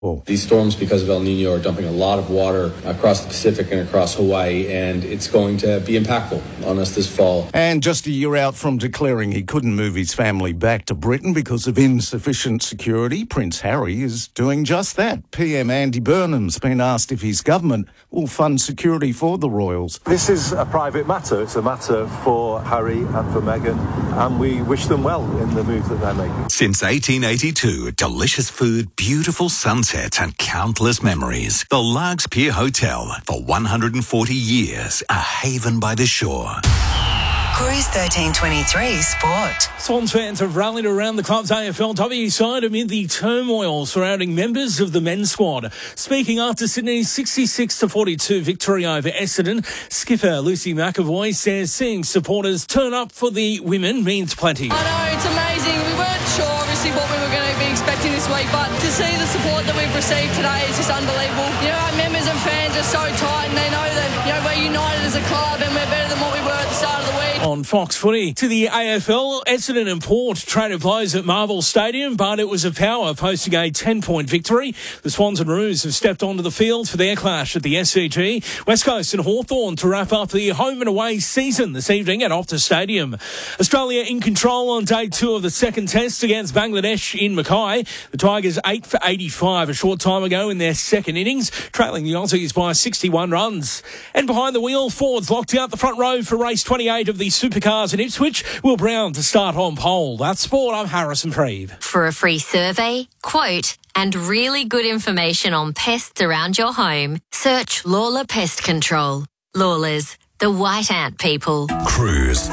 Oh. These storms, because of El Nino, are dumping a lot of water across the Pacific and across Hawaii, and it's going to be impactful on us this fall. And just a year out from declaring he couldn't move his family back to Britain because of insufficient security, Prince Harry is doing just that. PM Andy Burnham's been asked if his government will fund security for the royals. This is a private matter. It's a matter for Harry and for Meghan, and we wish them well in the move that they're making. Since 1882, delicious food, beautiful sunsets and countless memories. The Largs Pier Hotel, for 140 years, a haven by the shore. Cruise 1323 Sport. Swans fans have rallied around the club's AFLW side amid the turmoil surrounding members of the men's squad. Speaking after Sydney's 66-42 victory over Essendon, skipper Lucy McAvoy says seeing supporters turn up for the women means plenty. I know, it's amazing. We weren't sure, obviously, what we were going to be expecting this week, but to see the support that we've received today is just unbelievable. You know, our members and fans are so tight, and they know that, you know, we're united as a club and we're better than what we were at the start of the week. On Fox Footy, to the AFL, Essendon and Port traded blows at Marvel Stadium, but it was a power posting a 10-point victory. The Swans and Roos have stepped onto the field for their clash at the SCG. West Coast and Hawthorn to wrap up the home and away season this evening at Optus Stadium. Australia in control on day 2 of the second test against Bangladesh in Mackay. The Tigers 8 for 85 a short time ago in their second innings, trailing the Aussies by 61 runs. And behind the wheel, Ford's locked out the front row for race 28 of the Supercars in Ipswich. Will Brown to start on pole. That's sport. I'm Harrison Preeve. For a free survey, quote, and really good information on pests around your home, search Lawler Pest Control. Lawlers, the white ant people. Cruise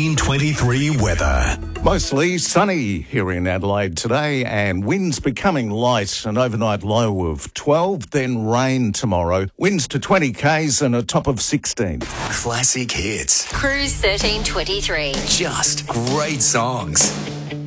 1323 weather. Mostly sunny here in Adelaide today, and winds becoming light, an overnight low of 12, then rain tomorrow. Winds to 20 k's and a top of 16. Classic hits. Cruise 1323. Just great songs.